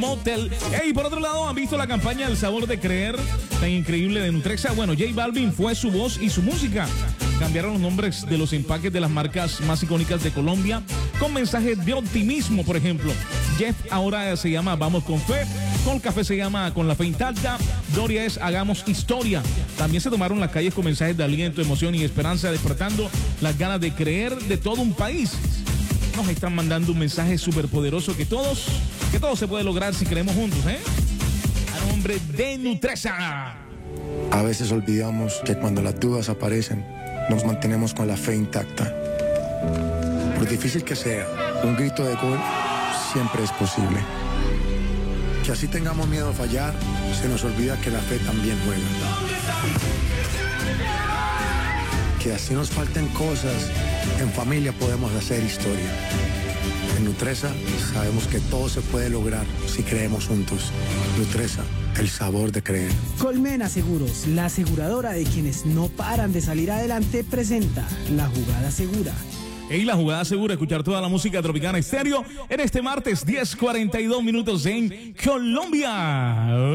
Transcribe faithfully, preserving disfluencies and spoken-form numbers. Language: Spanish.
Motel. Hey, por otro lado, ¿han visto la campaña El Sabor de Creer? Tan increíble de Nutresa. Bueno, J Balvin fue su voz y su música. Cambiaron los nombres de los empaques de las marcas más icónicas de Colombia con mensajes de optimismo, por ejemplo. Jeff ahora se llama Vamos con Fe. Colcafé se llama Con la Fe Intacta. Doria es Hagamos Historia. También se tomaron las calles con mensajes de aliento, emoción y esperanza, despertando las ganas de creer de todo un país. Nos están mandando un mensaje súper poderoso que todos, que todo se puede lograr si creemos juntos, ¿eh? A nombre de Nutresa. A veces olvidamos que cuando las dudas aparecen, nos mantenemos con la fe intacta. Por difícil que sea, un grito de gol siempre es posible. Que así tengamos miedo a fallar, se nos olvida que la fe también juega. Que así nos falten cosas, en familia podemos hacer historia. En Nutresa sabemos que todo se puede lograr si creemos juntos. Nutresa, el sabor de creer. Colmena Seguros, la aseguradora de quienes no paran de salir adelante, presenta La Jugada Segura. Y La Jugada Segura, escuchar toda la música Tropicana Estéreo en este martes diez cuarenta y dos minutos en Colombia.